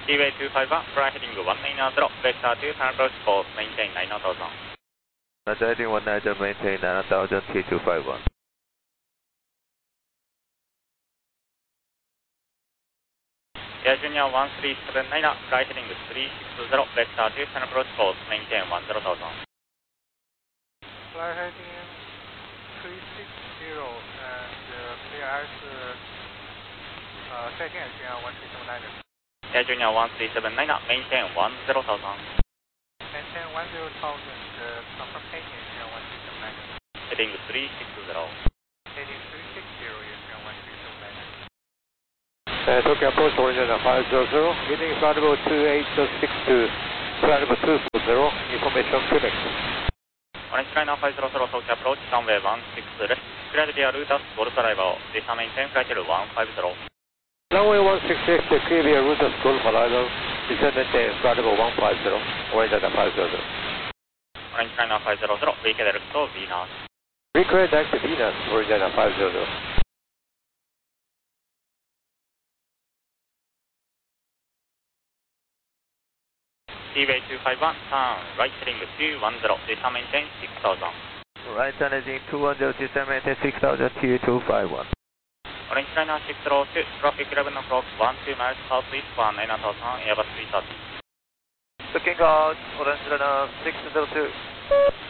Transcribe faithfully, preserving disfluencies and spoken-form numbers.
T-Way two five one, fly heading one nine zero, vector two, final approach course, maintain nine thousand. Vector heading one nine zero, maintain nine thousand, T two five one. Air Junior one three seven nine, fly heading three six zero, vector two, final approach course, maintain one zero thousand. Fly heading three six zero and uh, clear as uh, setting Air Junior one three seven nine. Air Junior one three seven nine, maintain one zero thousand. Maintain one zero thousand, uh, confirm taking Air Junior one three seven nine. Heading three six zero. Heading three six zero, Air Junior one three seven nine. Uh, Tokyo approach origin five zero zero, heading flight level two eight six two, flight level two four zero, information Quebec. Orange Liner five zero zero, Tokyo approach, runway one six left, clear via Rutas, Golf Arrival, descend maintain flight level one five zero. Runway one six left, clear via Rutas, Golf Arrival, descend maintain flight level one five zero, Orange Liner five zero zero. Orange Liner five zero zero, weak direct to Venus. Weak direct to Venus, Orange Liner five zero zero. T-Way two five one, turn right heading two one zero, descend maintain six thousand. Right turn heading two one zero, descend maintain six thousand, T two five one. Orange Liner six zero two, traffic eleven o'clock, one two miles southeast for nine thousand, Airbus three thirty. Looking out, Orange Liner six zero two.